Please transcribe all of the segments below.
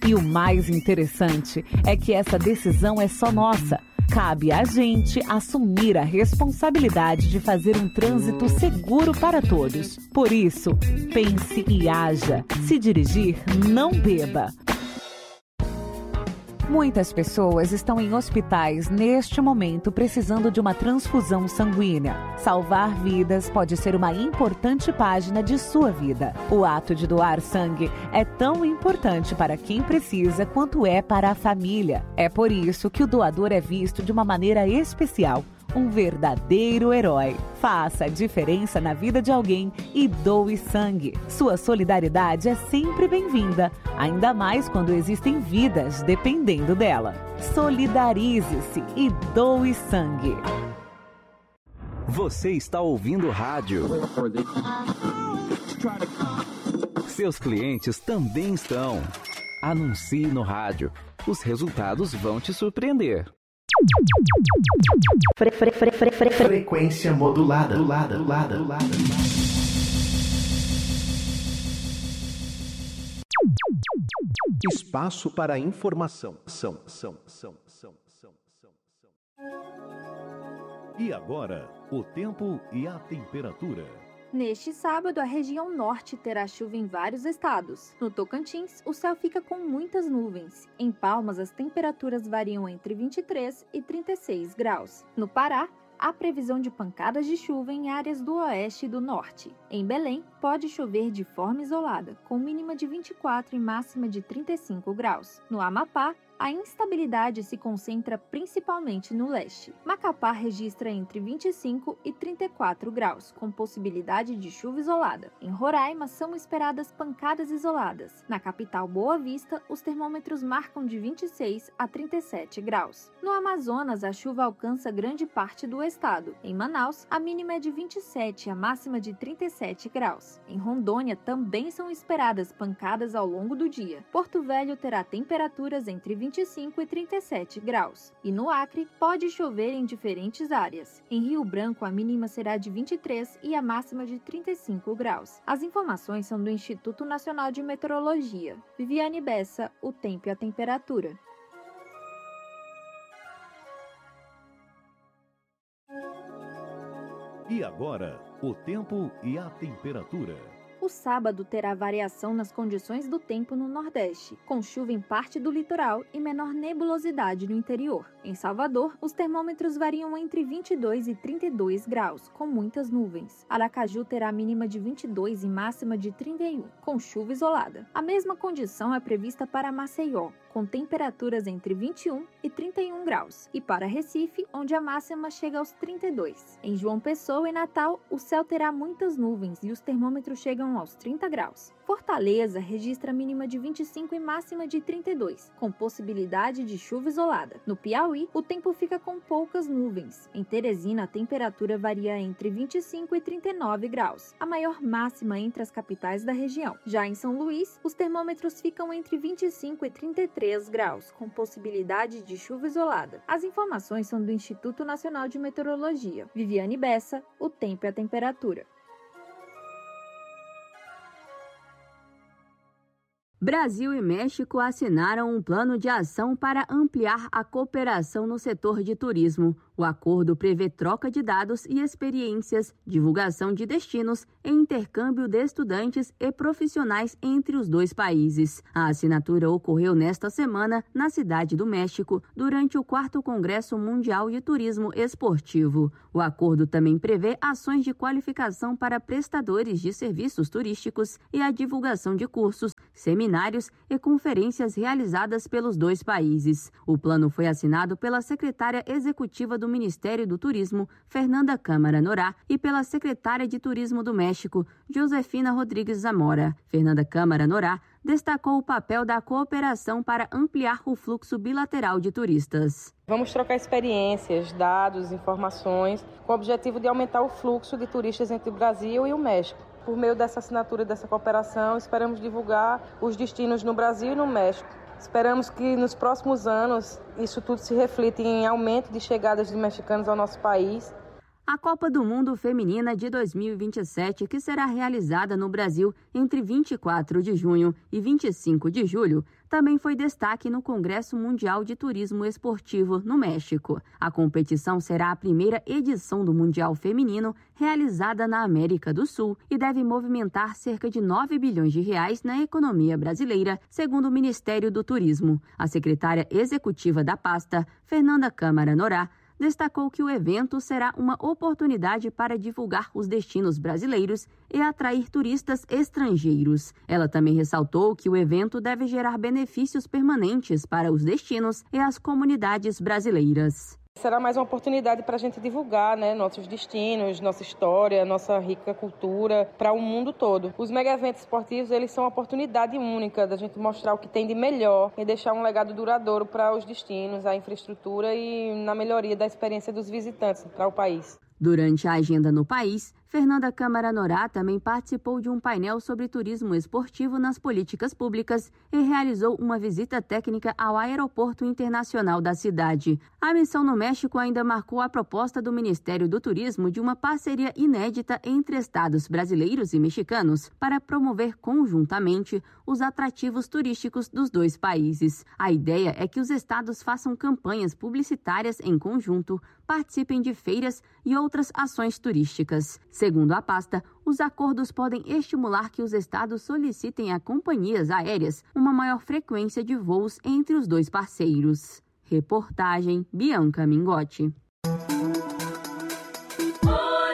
E o mais interessante é que essa decisão é só nossa. Cabe a gente assumir a responsabilidade de fazer um trânsito seguro para todos. Por isso, pense e haja. Se dirigir, não beba. Muitas pessoas estão em hospitais neste momento precisando de uma transfusão sanguínea. Salvar vidas pode ser uma importante página de sua vida. O ato de doar sangue é tão importante para quem precisa quanto é para a família. É por isso que o doador é visto de uma maneira especial. Um verdadeiro herói. Faça a diferença na vida de alguém e doe sangue. Sua solidariedade é sempre bem-vinda, ainda mais quando existem vidas dependendo dela. Solidarize-se e doe sangue. Você está ouvindo rádio. Seus clientes também estão. Anuncie no rádio. Os resultados vão te surpreender. Frequência modulada. Espaço para informação. E agora, o tempo e a temperatura. Neste sábado, a região norte terá chuva em vários estados. No Tocantins, o céu fica com muitas nuvens. Em Palmas, as temperaturas variam entre 23 e 36 graus. No Pará, há previsão de pancadas de chuva em áreas do oeste e do norte. Em Belém, pode chover de forma isolada, com mínima de 24 e máxima de 35 graus. No Amapá, a instabilidade se concentra principalmente no leste. Macapá registra entre 25 e 34 graus, com possibilidade de chuva isolada. Em Roraima, são esperadas pancadas isoladas. Na capital Boa Vista, os termômetros marcam de 26 a 37 graus. No Amazonas, a chuva alcança grande parte do estado. Em Manaus, a mínima é de 27 e a máxima de 37 graus. Em Rondônia, também são esperadas pancadas ao longo do dia. Porto Velho terá temperaturas entre 25 e 37 graus. E no Acre, pode chover em diferentes áreas. Em Rio Branco, a mínima será de 23 e a máxima de 35 graus. As informações são do Instituto Nacional de Meteorologia. Viviane Bessa, o tempo e a temperatura. E agora, o tempo e a temperatura. O sábado terá variação nas condições do tempo no Nordeste, com chuva em parte do litoral e menor nebulosidade no interior. Em Salvador, os termômetros variam entre 22 e 32 graus, com muitas nuvens. Aracaju terá mínima de 22 e máxima de 31, com chuva isolada. A mesma condição é prevista para Maceió, com temperaturas entre 21 e 31 graus, e para Recife, onde a máxima chega aos 32. Em João Pessoa e Natal, o céu terá muitas nuvens e os termômetros chegam aos 30 graus. Fortaleza registra mínima de 25 e máxima de 32, com possibilidade de chuva isolada. No Piauí, o tempo fica com poucas nuvens. Em Teresina, a temperatura varia entre 25 e 39 graus, a maior máxima entre as capitais da região. Já em São Luís, os termômetros ficam entre 25 e 33 graus, com possibilidade de chuva isolada. As informações são do Instituto Nacional de Meteorologia. Viviane Bessa, o tempo e a temperatura. Brasil e México assinaram um plano de ação para ampliar a cooperação no setor de turismo. O acordo prevê troca de dados e experiências, divulgação de destinos e intercâmbio de estudantes e profissionais entre os dois países. A assinatura ocorreu nesta semana na Cidade do México, durante o 4º Congresso Mundial de Turismo Esportivo. O acordo também prevê ações de qualificação para prestadores de serviços turísticos e a divulgação de cursos, seminários e conferências realizadas pelos dois países. O plano foi assinado pela secretária executiva do Ministério do Turismo, Fernanda Câmara Norá, e pela secretária de Turismo do México, Josefina Rodrigues Zamora. Fernanda Câmara Norá destacou o papel da cooperação para ampliar o fluxo bilateral de turistas. Vamos trocar experiências, dados, informações, com o objetivo de aumentar o fluxo de turistas entre o Brasil e o México. Por meio dessa assinatura e dessa cooperação, esperamos divulgar os destinos no Brasil e no México. Esperamos que nos próximos anos isso tudo se reflita em aumento de chegadas de mexicanos ao nosso país. A Copa do Mundo Feminina de 2027, que será realizada no Brasil entre 24 de junho e 25 de julho, também foi destaque no Congresso Mundial de Turismo Esportivo, no México. A competição será a primeira edição do Mundial Feminino realizada na América do Sul e deve movimentar cerca de 9 bilhões de reais na economia brasileira, segundo o Ministério do Turismo. A secretária executiva da pasta, Fernanda Câmara Norá, destacou que o evento será uma oportunidade para divulgar os destinos brasileiros e atrair turistas estrangeiros. Ela também ressaltou que o evento deve gerar benefícios permanentes para os destinos e as comunidades brasileiras. Será mais uma oportunidade para a gente divulgar, nossos destinos, nossa história, nossa rica cultura para o mundo todo. Os mega-eventos esportivos, eles são uma oportunidade única da gente mostrar o que tem de melhor e deixar um legado duradouro para os destinos, a infraestrutura e na melhoria da experiência dos visitantes para o país. Durante a agenda no país, Fernanda Câmara Norá também participou de um painel sobre turismo esportivo nas políticas públicas e realizou uma visita técnica ao Aeroporto Internacional da cidade. A missão no México ainda marcou a proposta do Ministério do Turismo de uma parceria inédita entre estados brasileiros e mexicanos para promover conjuntamente os atrativos turísticos dos dois países. A ideia é que os estados façam campanhas publicitárias em conjunto, participem de feiras e outras ações turísticas. Segundo a pasta, os acordos podem estimular que os estados solicitem a companhias aéreas uma maior frequência de voos entre os dois parceiros. Reportagem Bianca Mingotti.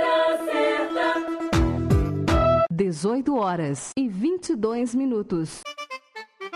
18 horas e 22 minutos.